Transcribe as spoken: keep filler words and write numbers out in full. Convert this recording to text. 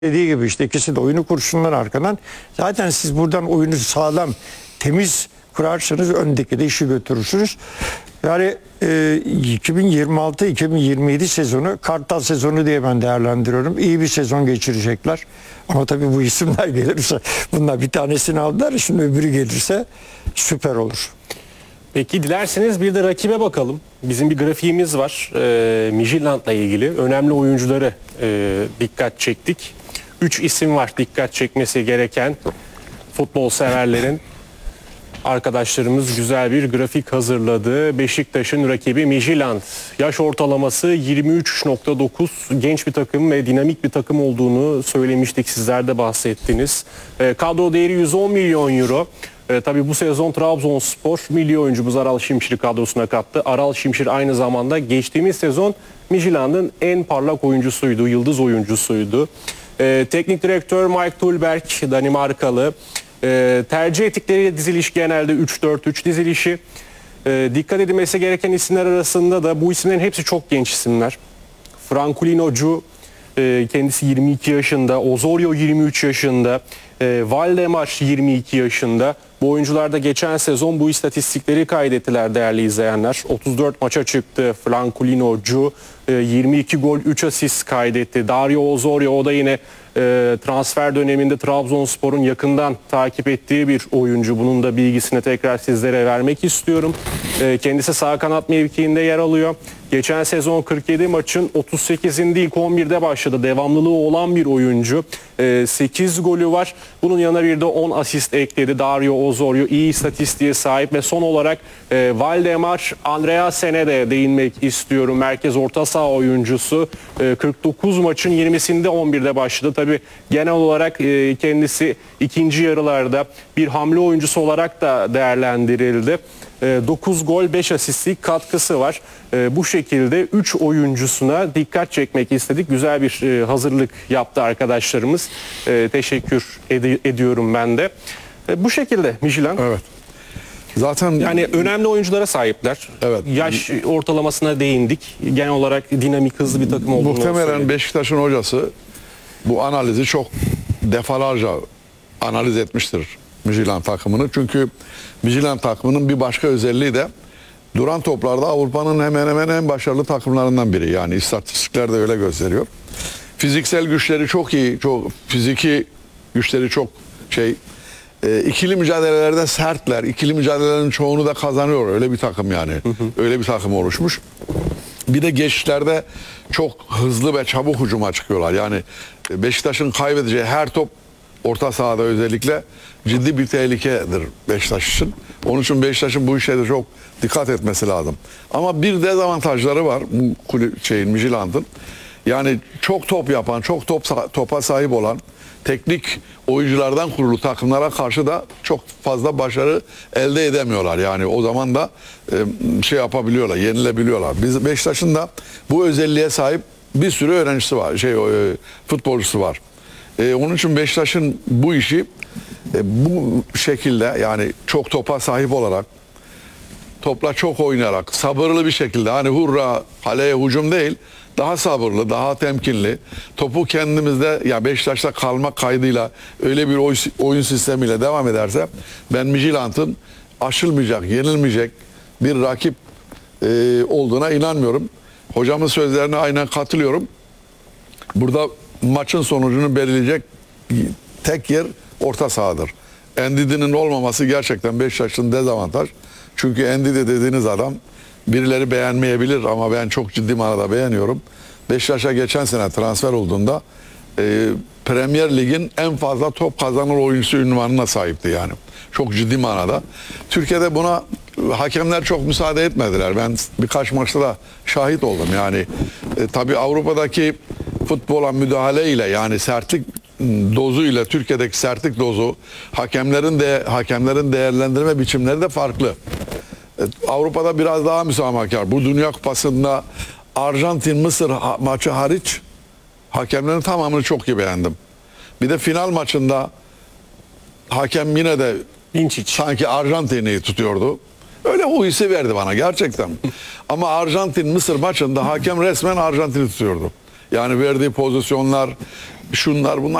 dediği gibi işte ikisi de oyunu kurşunlar arkadan. Zaten siz buradan oyunu sağlam, temiz kurarsanız öndeki de işi götürürsünüz. Yani e, iki bin yirmi altı iki bin yirmi yedi sezonu Kartal sezonu diye ben değerlendiriyorum. İyi bir sezon geçirecekler. Ama tabii bu isimler gelirse, bunlar bir tanesini aldılar, şimdi öbürü gelirse süper olur. Peki dilerseniz bir de rakibe bakalım. Bizim bir grafiğimiz var. E, Midtjylland'la ilgili önemli oyuncuları e, dikkat çektik. Üç isim var dikkat çekmesi gereken futbol severlerin. Arkadaşlarımız güzel bir grafik hazırladı. Beşiktaş'ın rakibi Midtjylland. Yaş ortalaması yirmi üç nokta dokuz. Genç bir takım ve dinamik bir takım olduğunu söylemiştik. Sizler de bahsettiniz. E, kadro değeri yüz on milyon euro. E, tabii bu sezon Trabzonspor milli oyuncumuz Aral Şimşir'i kadrosuna kattı. Aral Şimşir aynı zamanda geçtiğimiz sezon Midtjylland'ın en parlak oyuncusuydu, yıldız oyuncusuydu. E, teknik direktör Mike Tulberg, Danimarkalı. E, tercih ettikleri diziliş genelde üç dört üç dizilişi. E, dikkat edilmesi gereken isimler arasında da bu isimlerin hepsi çok genç isimler. Frankulinocu e, kendisi yirmi iki yaşında, Osorio yirmi üç yaşında, e, Valdemar yirmi iki yaşında. Bu oyuncular da geçen sezon bu istatistikleri kaydettiler değerli izleyenler. otuz dört maça çıktı Frankulinocu, e, yirmi iki gol üç asist kaydetti. Dario Osorio, o da yine e, transfer döneminde Trabzonspor'un yakından takip ettiği bir oyuncu. Bunun da bilgisini tekrar sizlere vermek istiyorum. E, kendisi sağ kanat mevkiinde yer alıyor. Geçen sezon kırk yedi maçın otuz sekizinde ilk on birde başladı. Devamlılığı olan bir oyuncu. E, sekiz golü var. Bunun yanına bir de on asist ekledi. Dario Osorio iyi istatistiğe sahip ve son olarak e, Valdemar Andreasen'e de değinmek istiyorum. Merkez orta saha oyuncusu. E, kırk dokuz maçın yirmisinde on birde başladı. Tabii genel olarak e, kendisi ikinci yarılarda bir hamle oyuncusu olarak da değerlendirildi. dokuz gol beş asistlik katkısı var. Bu şekilde üç oyuncusuna dikkat çekmek istedik. Güzel bir hazırlık yaptı arkadaşlarımız. Teşekkür ed- ediyorum ben de. Bu şekilde Midtjylland. Evet. Zaten yani önemli oyunculara sahipler. Evet. Yaş ortalamasına değindik. Genel olarak dinamik, hızlı bir takım olduğunu muhtemelen söyledik. Beşiktaş'ın hocası bu analizi çok defalarca analiz etmiştir Midtjylland takımını. Çünkü Midtjylland takımının bir başka özelliği de duran toplarda Avrupa'nın hemen hemen en başarılı takımlarından biri. Yani istatistikler de öyle gösteriyor. Fiziksel güçleri çok iyi, çok fiziki güçleri çok şey. E, ikili mücadelelerde sertler. İkili mücadelelerin çoğunu da kazanıyor. Öyle bir takım yani. Hı hı. Öyle bir takım oluşmuş. Bir de geçişlerde çok hızlı ve çabuk hücuma çıkıyorlar. Yani Beşiktaş'ın kaybedeceği her top orta sahada özellikle ciddi bir tehlikedir Beşiktaş için. Onun için Beşiktaş'ın bu işe de çok dikkat etmesi lazım. Ama bir dezavantajları var bu şeyin, Midtjylland'ın. Yani çok top yapan, çok top topa sahip olan teknik oyunculardan kurulu takımlara karşı da çok fazla başarı elde edemiyorlar. Yani o zaman da e, şey yapabiliyorlar, yenilebiliyorlar. Biz Beşiktaş'ın da bu özelliğe sahip bir sürü öğrencisi var, şey e, futbolcusu var. E, onun için Beşiktaş'ın bu işi e, bu şekilde, yani çok topa sahip olarak, topla çok oynayarak, sabırlı bir şekilde, hani hurra kaleye hücum değil, daha sabırlı, daha temkinli, topu kendimizde, ya Beşiktaş'ta kalmak kaydıyla öyle bir oyun sistemiyle devam ederse ben Midtjylland'ın aşılmayacak, yenilmeyecek bir rakip e, olduğuna inanmıyorum. Hocamın sözlerine aynen katılıyorum. Burada maçın sonucunu belirleyecek tek yer orta sahadır. Endidi'nin olmaması gerçekten Beşiktaş'ın dezavantaj. Çünkü Endidi dediğiniz adam birileri beğenmeyebilir ama ben çok ciddi manada beğeniyorum. Beşiktaş'a geçen sene transfer olduğunda e, Premier Lig'in en fazla top kazanır oyuncusu ünvanına sahipti yani. Çok ciddi manada. Türkiye'de buna hakemler çok müsaade etmediler. Ben birkaç maçta da şahit oldum. Yani e, tabii Avrupa'daki futbola müdahale ile, yani sertlik dozu ile Türkiye'deki sertlik dozu, hakemlerin de hakemlerin değerlendirme biçimleri de farklı. Avrupa'da biraz daha müsamahakar. Bu Dünya Kupası'nda Arjantin-Mısır maçı hariç hakemlerin tamamını çok iyi beğendim. Bir de final maçında hakem yine de Linčić sanki Arjantin'i tutuyordu. Öyle o hissi verdi bana gerçekten. Ama Arjantin-Mısır maçında hakem resmen Arjantin'i tutuyordu. Yani verdiği pozisyonlar, şunlar bunlar